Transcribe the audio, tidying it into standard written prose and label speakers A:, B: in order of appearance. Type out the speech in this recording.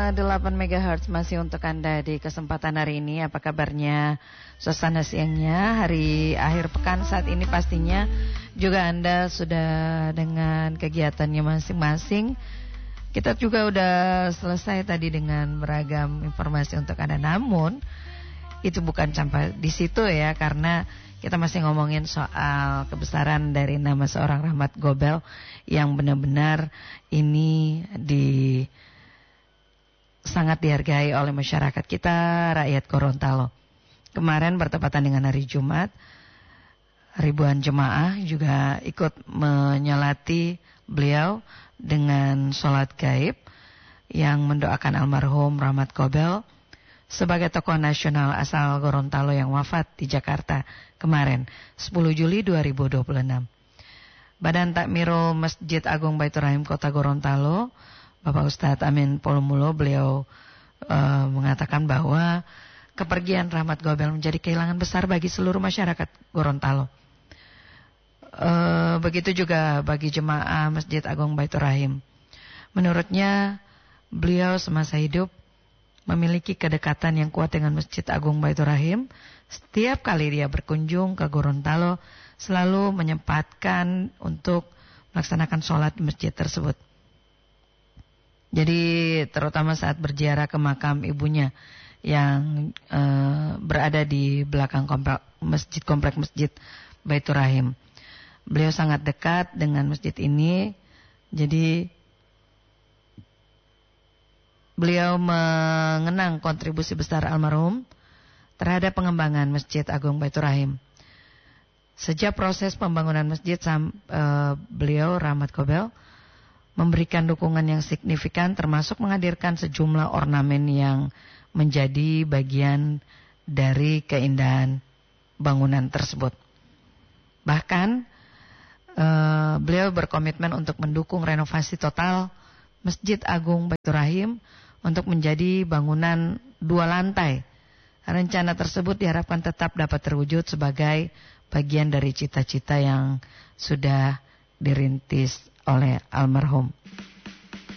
A: 105,8 MHz masih untuk Anda di kesempatan hari ini. Apa kabarnya suasana siangnya hari akhir pekan saat ini? Pastinya juga Anda sudah dengan kegiatannya masing-masing. Kita juga udah selesai tadi dengan beragam informasi untuk Anda. Namun itu bukan sampai di situ ya, karena kita masih ngomongin soal kebesaran dari nama seorang Rahmat Gobel yang benar-benar ini sangat dihargai oleh masyarakat kita, rakyat Gorontalo. Kemarin bertepatan dengan hari Jumat, ribuan jemaah juga ikut menyolati beliau dengan sholat gaib yang mendoakan almarhum Rahmat Gobel sebagai tokoh nasional asal Gorontalo yang wafat di Jakarta kemarin 10 Juli 2026. Badan Takmirul Masjid Agung Baitur Rahim Kota Gorontalo, Bapak Ustadz Amin Polumulo, beliau mengatakan bahwa kepergian Rahmat Gobel menjadi kehilangan besar bagi seluruh masyarakat Gorontalo. Begitu juga bagi jemaah Masjid Agung Baitur Rahim. Menurutnya, beliau semasa hidup memiliki kedekatan yang kuat dengan Masjid Agung Baitur Rahim. Setiap kali dia berkunjung ke Gorontalo, selalu menyempatkan untuk melaksanakan sholat di masjid tersebut. Jadi terutama saat berziarah ke makam ibunya yang berada di belakang komplek masjid Baitur Rahim. Beliau sangat dekat dengan masjid ini. Jadi beliau mengenang kontribusi besar almarhum terhadap pengembangan Masjid Agung Baitur Rahim. Sejak proses pembangunan masjid, beliau Rahmat Gobel memberikan dukungan yang signifikan, termasuk menghadirkan sejumlah ornamen yang menjadi bagian dari keindahan bangunan tersebut. Bahkan beliau berkomitmen untuk mendukung renovasi total Masjid Agung Baitur Rahim untuk menjadi bangunan 2 lantai. Rencana tersebut diharapkan tetap dapat terwujud sebagai bagian dari cita-cita yang sudah dirintis oleh almarhum.